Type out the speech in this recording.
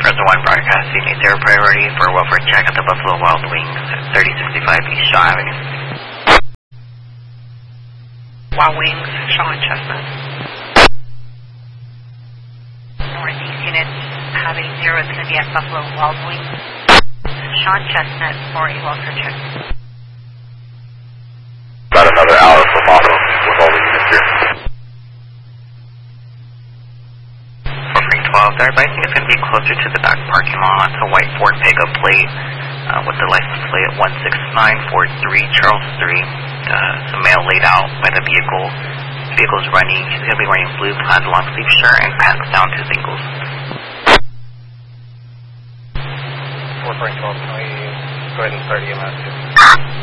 Reservoir Broadcasting, is there a priority for a welfare check at the Buffalo Wild Wings at 3065 East Shaw Avenue? Wild Wings, Shaw and Chestnut. Northeast unit having 0 is going to be at Buffalo Wild Wings, Shaw and Chestnut for a welfare check. About another hour from Auto with all the units here. They're advising it's going to be closer to the back parking lot. It's a white Ford pickup plate with the license plate at 16943 Charles Street. Some mail laid out by the vehicle. The vehicle's running. He's going to be wearing blue plaid long sleeve shirt and pants down to his ankles. 4.12, can we go ahead and start EMS?